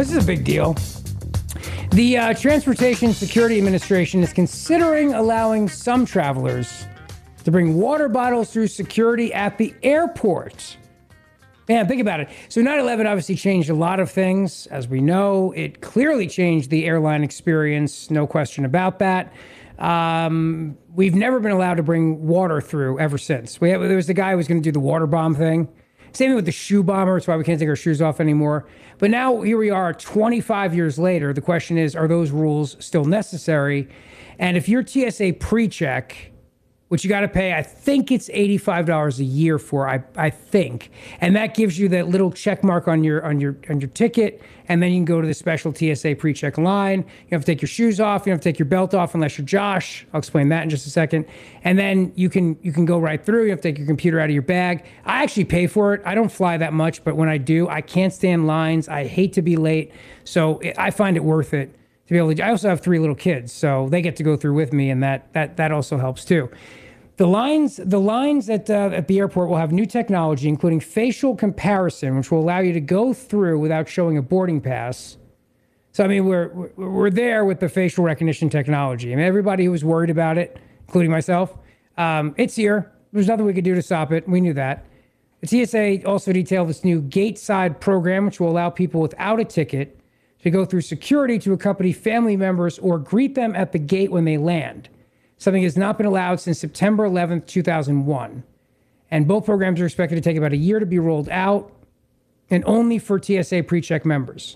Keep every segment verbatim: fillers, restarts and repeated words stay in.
This is a big deal. The uh, Transportation Security Administration is considering allowing some travelers to bring water bottles through security at the airport. Man, think about it. So nine eleven obviously changed a lot of things. As we know, it clearly changed the airline experience. No question about that. Um, we've never been allowed to bring water through ever since. We had, there was the guy who was going to do the water bomb thing. Same thing with the shoe bomber. That's why we can't take our shoes off anymore. But now here we are twenty-five years later. The question is, are those rules still necessary? And if you're T S A pre-check, which you got to pay, I think it's eighty-five dollars a year for, I I think. And that gives you that little check mark on your on your on your ticket, and then you can go to the special T S A pre-check line. You have to take your shoes off, you have to take your belt off unless you're Josh. I'll explain that in just a second. And then you can you can go right through. You have to take your computer out of your bag. I actually pay for it. I don't fly that much, but when I do, I can't stand lines. I hate to be late. So it, I find it worth it to be able to. I also have three little kids, so they get to go through with me, and that that that also helps too. The lines, the lines at uh, at the airport will have new technology, including facial comparison, which will allow you to go through without showing a boarding pass. So, I mean, we're we're there with the facial recognition technology. I mean, everybody who was worried about it, including myself, um, it's here. There's nothing we could do to stop it. We knew that. The T S A also detailed this new gate-side program, which will allow people without a ticket to go through security to accompany family members or greet them at the gate when they land. Something has not been allowed since September eleventh, two thousand one. And both programs are expected to take about a year to be rolled out, and only for T S A pre-check members.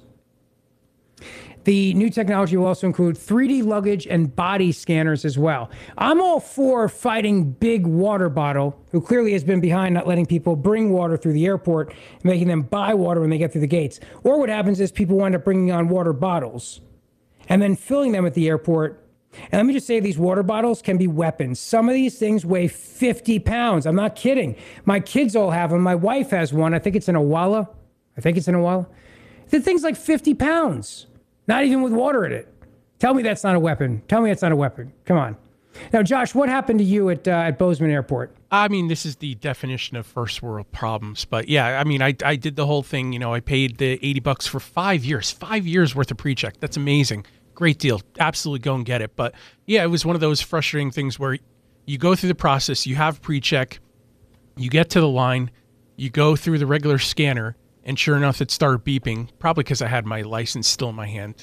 The new technology will also include three D luggage and body scanners as well. I'm all for fighting Big Water Bottle, who clearly has been behind not letting people bring water through the airport and making them buy water when they get through the gates. Or what happens is people wind up bringing on water bottles and then filling them at the airport. And let me just say, these water bottles can be weapons. Some of these things weigh fifty pounds. I'm not kidding. My kids all have them. My wife has one. I think it's an Awala. I think it's an Awala. The thing's like fifty pounds, not even with water in it. Tell me that's not a weapon. Tell me it's not a weapon. Come on. Now, Josh, what happened to you at uh, at Bozeman Airport? I mean, this is the definition of first world problems. But yeah, I mean, I I did the whole thing. You know, I paid the eighty bucks for five years, five years worth of pre-check. That's amazing. Great deal. Absolutely go and get it. But yeah, it was one of those frustrating things where you go through the process, you have pre-check, you get to the line, you go through the regular scanner, and sure enough, it started beeping, probably because I had my license still in my hand.